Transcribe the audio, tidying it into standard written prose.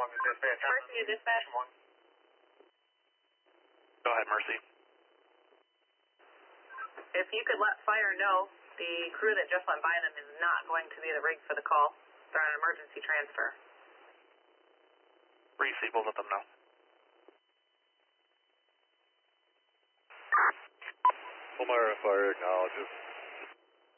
Mercy to dispatch. Go ahead, Mercy. If you could let fire know, the crew that just went by them is not going to be the rig for the call. They're on emergency transfer. Reese, we'll let them know. Palmyra Fire acknowledges.